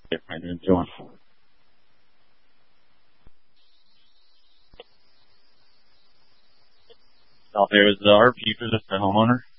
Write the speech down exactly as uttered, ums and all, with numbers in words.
How you doing? Out there was the R P for just the homeowner.